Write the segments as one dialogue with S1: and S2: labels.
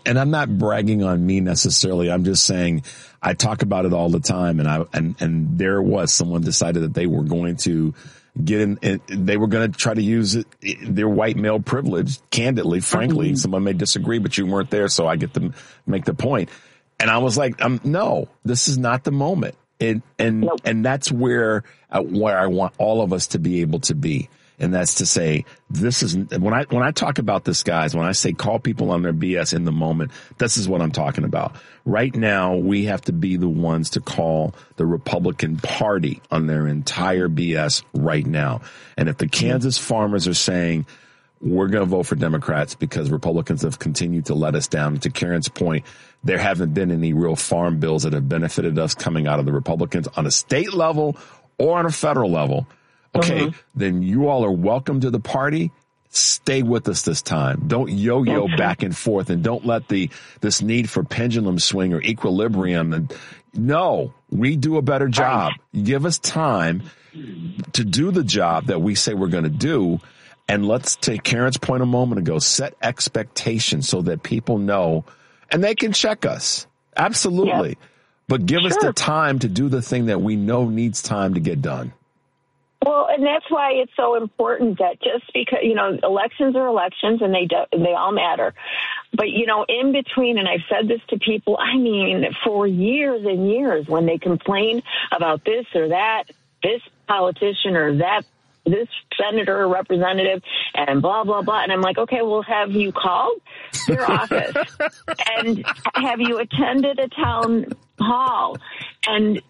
S1: And I'm not bragging on me necessarily. I'm just saying I talk about it all the time. And there was someone decided that they were going to get in, and they were going to try to use their white male privilege, candidly, frankly. Someone may disagree, but you weren't there, so I get to make the point. And I was like, no, this is not the moment. And that's where I want all of us to be able to be. And that's to say, this is when I talk about this, guys, when I say call people on their BS in the moment, this is what I'm talking about. Right now, we have to be the ones to call the Republican Party on their entire BS right now. And if the Kansas farmers are saying, we're going to vote for Democrats because Republicans have continued to let us down, to Karen's point, there haven't been any real farm bills that have benefited us coming out of the Republicans on a state level or on a federal level. Okay, then you all are welcome to the party. Stay with us this time. Don't yo-yo back and forth, and don't let this need for pendulum swing or equilibrium. And no, we do a better job. Give us time to do the job that we say we're going to do. And let's take Karen's point a moment ago, set expectations so that people know, and they can check us. Absolutely. Yep. But give us the time to do the thing that we know needs time to get done.
S2: Well, and that's why it's so important that just because, elections are elections and they all matter. But, in between, and I've said this to people, for years and years, when they complain about this or that, this politician or that, this senator or representative and blah, blah, blah. And I'm like, okay, well, have you called your office? And have you attended a town hall? And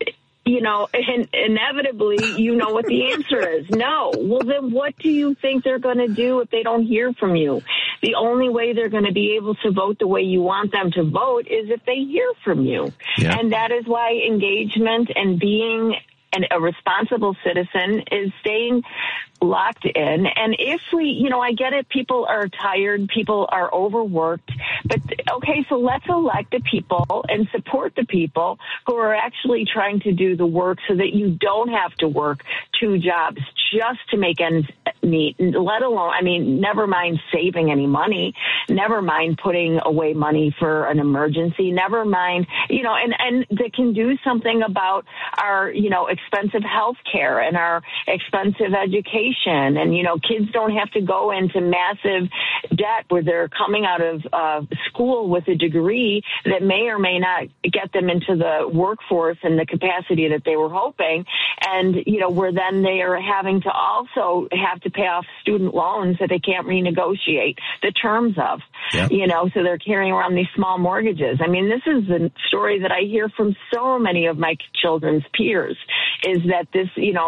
S2: and inevitably, you know what the answer is. No. Well, then what do you think they're going to do if they don't hear from you? The only way they're going to be able to vote the way you want them to vote is if they hear from you. Yeah. And that is why engagement and being a responsible citizen is staying locked in. And if I get it, people are tired, people are overworked, but okay, so let's elect the people and support the people who are actually trying to do the work so that you don't have to work 2 jobs just to make ends meet, let alone, never mind saving any money, never mind putting away money for an emergency, never mind, and that can do something about our, expensive health care and our expensive education. And, kids don't have to go into massive debt where they're coming out of school with a degree that may or may not get them into the workforce in the capacity that they were hoping. And, where then they are having to also have to pay off student loans that they can't renegotiate the terms of, so they're carrying around these small mortgages. This is the story that I hear from so many of my children's peers, is that this,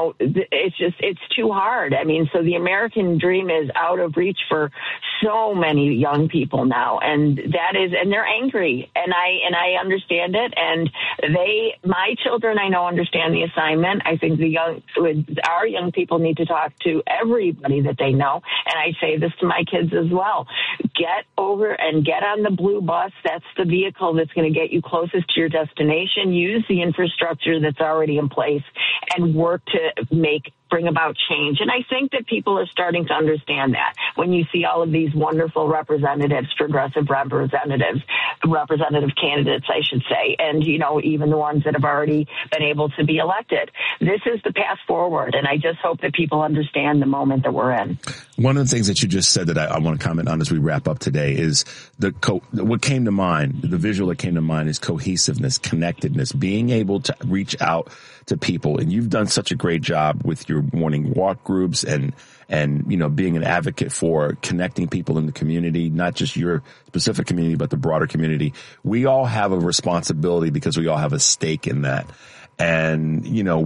S2: it's too hard. So the American dream is out of reach for so many young people now, and they're angry, and I understand it, and my children, I know, understand the assignment. I think our young people need to talk to everybody that they know, and I say this to my kids as well. Get over and get on the blue bus. That's the vehicle that's going to get you closest to your destination. Use the infrastructure that's already in place and work to bring about change. And I think that people are starting to understand that when you see all of these wonderful representatives, progressive representative candidates, I should say, and, even the ones that have already been able to be elected. This is the path forward, and I just hope that people understand the moment that we're in.
S1: One of the things that you just said that I want to comment on as we wrap up today is what came to mind, the visual that came to mind is cohesiveness, connectedness, being able to reach out to people. And you've done such a great job with your morning walk groups and being an advocate for connecting people in the community, not just your specific community, but the broader community. We all have a responsibility because we all have a stake in that. And,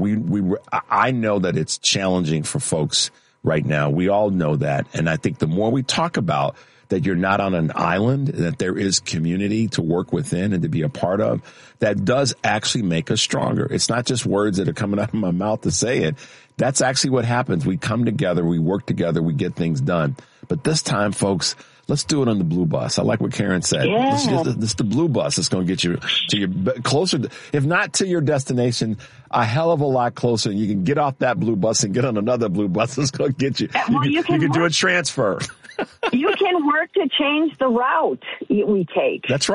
S1: I know that it's challenging for folks right now. We all know that. And I think the more we talk about that you're not on an island, that there is community to work within and to be a part of, that does actually make us stronger. It's not just words that are coming out of my mouth to say it. That's actually what happens. We come together, we work together, we get things done. But this time, folks, let's do it on the blue bus. I like what Karen said.
S2: Yeah.
S1: This is the blue bus. It's going to get you to your closer, if not to your destination, a hell of a lot closer. You can get off that blue bus and get on another blue bus. It's going to get you.
S2: Well,
S1: you can do a transfer.
S2: You can work to change the route we take.
S1: That's right.